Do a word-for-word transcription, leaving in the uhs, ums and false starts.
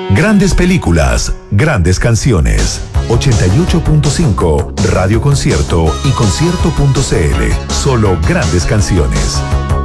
Grandes películas, grandes canciones. ochenta y ocho punto cinco Radio Concierto y concierto punto c l. Solo grandes canciones.